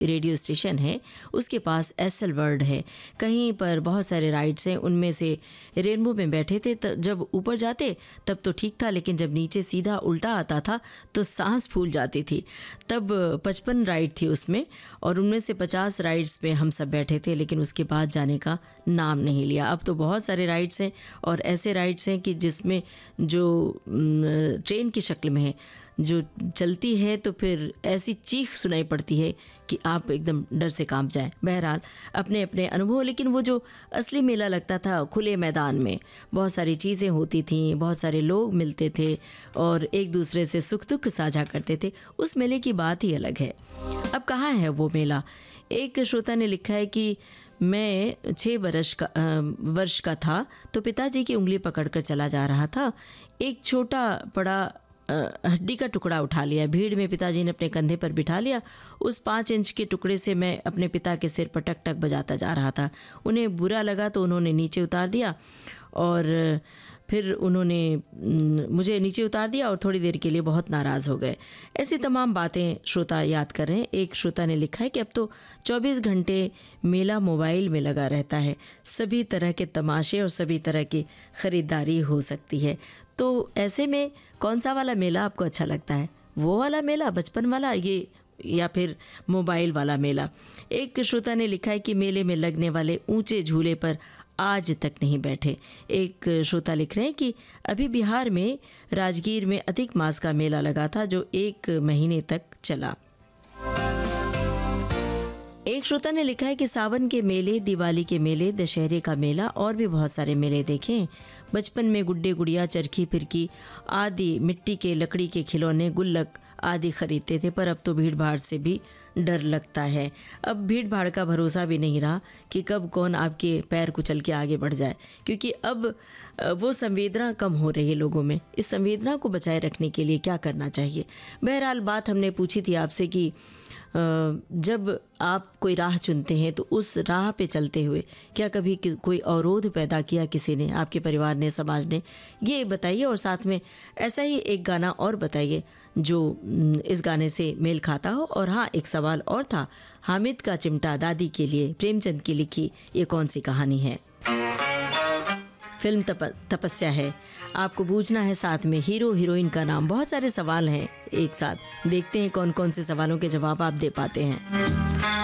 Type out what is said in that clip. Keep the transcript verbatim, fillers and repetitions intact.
Radio station है उसके पास SL world है, कहीं पर बहुत सारे राइड्स हैं, उनमें से रेनबो में बैठे थे। त जब ऊपर जाते तब तो ठीक था, लेकिन जब नीचे सीधा उल्टा आता था तो सांस फूल जाती थी। तब पचपन राइड थी उसमें और उनमें से पचास राइड्स में हम सब बैठे थे, लेकिन उसके बाद जाने का नाम नहीं लिया। अब तो बहुत सारे राइड्स हैं और ऐसे राइड्स हैं कि जिसमें जो ट्रेन की शक्ल में है, जो चलती है तो फिर ऐसी चीख सुनाई पड़ती है कि आप एकदम डर से कांप जाएं। बहरहाल अपने अपने अनुभव, लेकिन वो जो असली मेला लगता था खुले मैदान में, बहुत सारी चीज़ें होती थीं, बहुत सारे लोग मिलते थे और एक दूसरे से सुख दुख साझा करते थे, उस मेले की बात ही अलग है। अब कहाँ है वो मेला? एक श्रोता ने लिखा है कि मैं छः वर्ष का वर्ष का था तो पिताजी की उंगली पकड़कर चला जा रहा था, एक छोटा बड़ा हड्डी का टुकड़ा उठा लिया, भीड़ में पिताजी ने अपने कंधे पर बिठा लिया। उस पाँच इंच के टुकड़े से मैं अपने पिता के सिर पर टक टक बजाता जा रहा था। उन्हें बुरा लगा तो उन्होंने नीचे उतार दिया और फिर उन्होंने मुझे नीचे उतार दिया और थोड़ी देर के लिए बहुत नाराज़ हो गए। ऐसी तमाम बातें श्रोता याद कर रहे हैं। एक श्रोता ने लिखा है कि अब तो चौबीस घंटे मेला मोबाइल में लगा रहता है, सभी तरह के तमाशे और सभी तरह की ख़रीदारी हो सकती है। तो ऐसे में कौन सा वाला मेला आपको अच्छा लगता है? वो वाला मेला, बचपन वाला, ये या फिर मोबाइल वाला मेला? एक श्रोता ने लिखा है कि मेले में लगने वाले ऊंचे झूले पर आज तक नहीं बैठे। एक श्रोता लिख रहे हैं कि अभी बिहार में राजगीर में अधिक मास का मेला लगा था जो एक महीने तक चला। एक श्रोता ने लिखा है कि सावन के मेले, दिवाली के मेले, दशहरे का मेला और भी बहुत सारे मेले देखें। बचपन में गुड्डे गुड़िया, चरखी फिरकी आदि मिट्टी के लकड़ी के खिलौने, गुल्लक आदि खरीदते थे, पर अब तो भीड़ भाड़ से भी डर लगता है। अब भीड़ भाड़ का भरोसा भी नहीं रहा कि कब कौन आपके पैर कुचल के आगे बढ़ जाए, क्योंकि अब वो संवेदना कम हो रही है लोगों में। इस संवेदना को बचाए रखने के लिए क्या करना चाहिए? बहरहाल बात हमने पूछी थी आपसे कि जब आप कोई राह चुनते हैं तो उस राह पे चलते हुए क्या कभी कोई अवरोध पैदा किया किसी ने, आपके परिवार ने, समाज ने? ये बताइए और साथ में ऐसा ही एक गाना और बताइए जो इस गाने से मेल खाता हो। और हाँ, एक सवाल और था, हामिद का चिमटा दादी के लिए प्रेमचंद की लिखी ये कौन सी कहानी है? फिल्म तप, तपस्या है। आपको पूछना है साथ में हीरो हीरोइन का नाम। बहुत सारे सवाल हैं एक साथ, देखते हैं कौन कौन से सवालों के जवाब आप दे पाते हैं।